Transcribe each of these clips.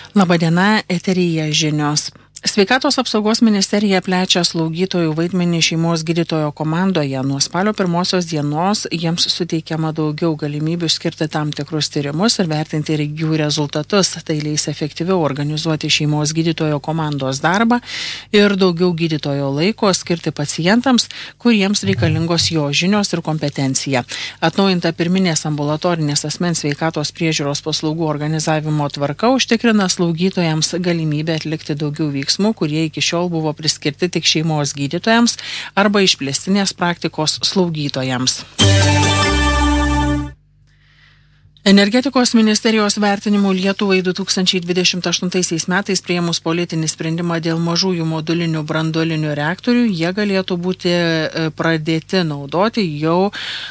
Labadiena, eteryje žinios. Sveikatos apsaugos ministerija plečia slaugytojų vaidmenį šeimos gydytojo komandoje. Nuo spalio 1 dienos jiems suteikiama daugiau galimybių skirti tam tikrus tyrimus ir vertinti jų rezultatus. Tai leis efektyviau organizuoti šeimos gydytojo komandos darbą ir daugiau gydytojo laiko skirti pacientams, kuriems reikalingos jo žinios ir kompetencija. Atnaujinta pirminės ambulatorinės asmens sveikatos priežiūros paslaugų organizavimo tvarka užtikrina slaugytojams galimybę atlikti daugiau veiksmų, kurie iki šiol buvo priskirti tik šeimos gydytojams arba išplėstinės praktikos slaugytojams. Energetikos ministerijos vertinimų Lietuvai 2028 metais priėmus politinį sprendimą dėl mažųjų modulinių branduolinių reaktorių, jie galėtų būti pradėti naudoti jau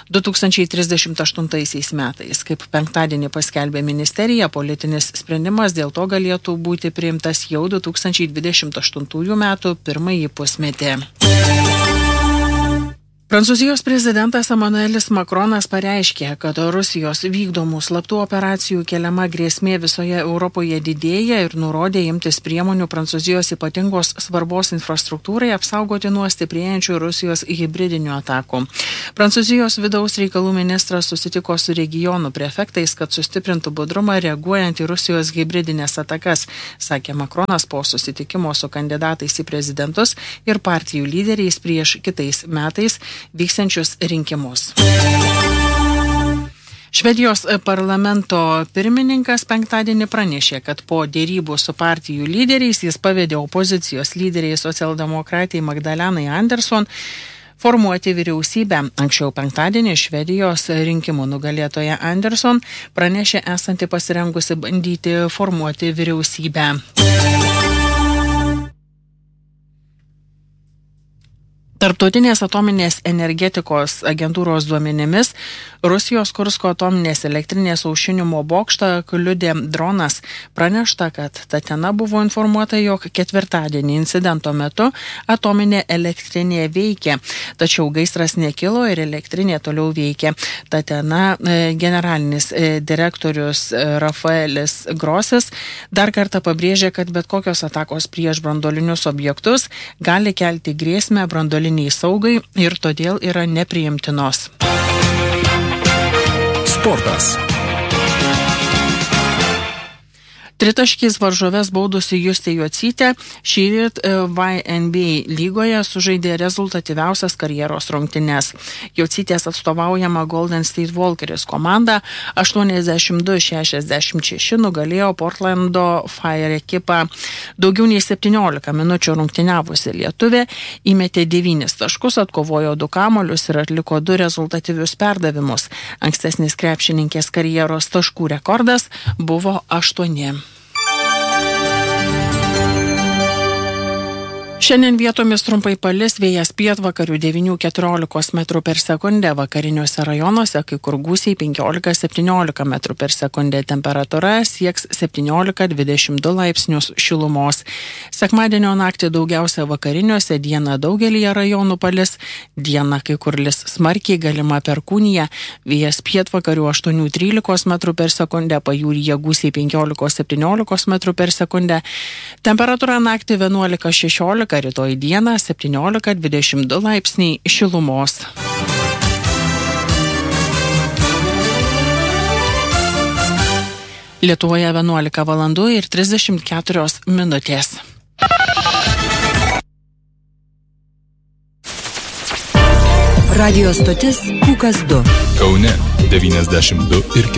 2038 metais. Kaip penktadienį paskelbė ministerija, politinis sprendimas dėl to galėtų būti priimtas jau 2028 metų pirmąjį pusmetį. Prancūzijos prezidentas Emmanuelis Macronas pareiškė, kad Rusijos vykdomų slaptų operacijų keliama grėsmė visoje Europoje didėja ir nurodė imtis priemonių Prancūzijos ypatingos svarbos infrastruktūrai apsaugoti nuo stiprėjančių Rusijos hibridinių atakų. Prancūzijos vidaus reikalų ministras susitiko su regionų prefektais, kad sustiprintų budrumą reaguojant į Rusijos hibridinės atakas, sakė Macronas po susitikimo su kandidatais į prezidentus ir partijų lyderiais prieš kitais metais vyksiančius rinkimus. Švedijos parlamento pirmininkas penktadienį pranešė, kad po dėrybų su partijų lyderiais jis pavedė opozicijos lyderiai socialdemokratai Magdalenai Anderson formuoti vyriausybę. Anksčiau penktadienį Švedijos rinkimų nugalėtoja Anderson pranešė esanti pasirengusi bandyti formuoti vyriausybę. Tarptautinės atominės energetikos agentūros duomenimis Rusijos Kursko atominės elektrinės aušinimo bokštą kliudė dronas. Pranešta, kad Tatena buvo informuota, jog ketvirtadienį incidento metu atominė elektrinė veikė, tačiau gaisras nekilo ir elektrinė toliau veikė. Tatena generalinis direktorius Rafaelis Grosis dar kartą pabrėžė, kad bet kokios atakos prieš branduolinius objektus gali kelti grėsmę branduoliniai saugai ir todėl yra nepriimtinos. Sportas. Tritaškiais varžoves baudusi Justė Jocytė šįryt YNBA lygoje sužaidė rezultatyviausias karjeros rungtynes. Jocytės atstovaujama Golden State Walkeris komanda 82-66 nugalėjo Portlando Fire ekipą. Daugiau nei 17 minučių rungtyniavusi lietuvė įmetė 9 taškus, atkovojo 2 kamuolius ir atliko 2 rezultatyvius perdavimus. Ankstesnis krepšininkės karjeros taškų rekordas buvo 8. Šiandien vietomis trumpai palis, vėjas pietvakarių 9-14 metrų per sekundę, vakariniuose rajonuose kai kur gūsiai 15-17 metrų per sekundę, temperatūra sieks 17-22 laipsnius šilumos. Sekmadienio naktį daugiausia vakariniuose, dieną daugelyje rajonų palis, dieną kai kur lis smarkiai, galima perkūnija, vėjas pietvakarių 8-13 metrų per sekundę, pajūryje gūsiai 15-17 metrų per sekundę, temperatūra naktį 11-16, rytoj dieną 17-22 laipsniai šilumos. Lietuvoje 11 valandų ir 34 minutės. Radio stotis Pūkas 2. Kaune 92 ir 4.